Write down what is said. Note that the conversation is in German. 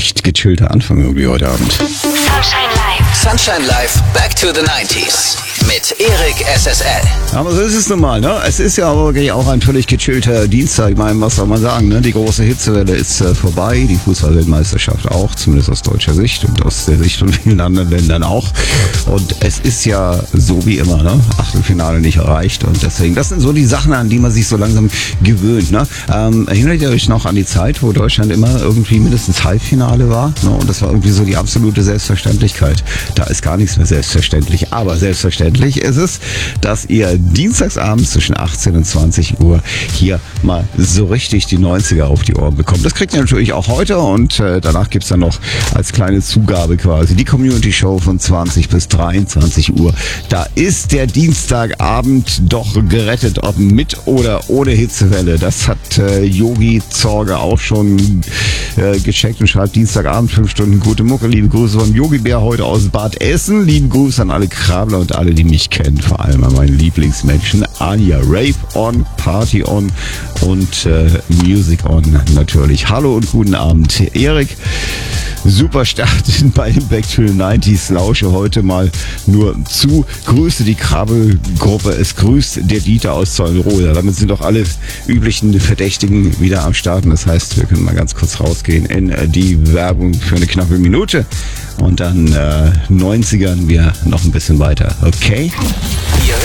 recht gechillter Anfang irgendwie heute Abend. Sunshine Live. Sunshine Live, Back to the 90s. Mit Erik SSL. Aber so ist es nun mal, ne? Es ist ja aber wirklich auch ein völlig gechillter Dienstag. Ich meine, was soll man sagen, ne? Die große Hitzewelle ist vorbei. Die Fußball-Weltmeisterschaft auch, zumindest aus deutscher Sicht und aus der Sicht von vielen anderen Ländern auch. Und es ist ja so wie immer, ne? Achtelfinale nicht erreicht. Und deswegen, das sind so die Sachen, an die man sich so langsam gewöhnt, ne? Erinnert ihr euch noch an die Zeit, wo Deutschland immer irgendwie mindestens Halbfinale war? Ne? Und das war irgendwie so die absolute Selbstverständlichkeit. Da ist gar nichts mehr selbstverständlich. Aber selbstverständlich ist es, dass ihr dienstagsabends zwischen 18 und 20 Uhr hier mal so richtig die 90er auf die Ohren bekommt. Das kriegt ihr natürlich auch heute und danach gibt's dann noch als kleine Zugabe quasi die Community Show von 20 bis 23 Uhr. Da ist der Dienstagabend doch gerettet, ob mit oder ohne Hitzewelle. Das hat Yogi Zorge auch schon gecheckt und schreibt Dienstagabend 5 Stunden gute Mucke. Liebe Grüße vom Yogi Bär heute aus Bad Essen. Liebe Grüße an alle Krabler und alle, die mich kennen. Vor allem an meinen Lieblingsmenschen. Anja, Rave on, Party on und Music on natürlich. Hallo und guten Abend, Erik. Super Start bei Back to the 90s. Lausche heute mal nur zu. Grüße die Krabbelgruppe. Es grüßt der Dieter aus Zollenroda. Damit sind doch alle üblichen Verdächtigen wieder am Start. Das heißt, wir können mal ganz kurz rausgehen in die Werbung für eine knappe Minute. Und dann 90ern wir noch ein bisschen weiter. Okay?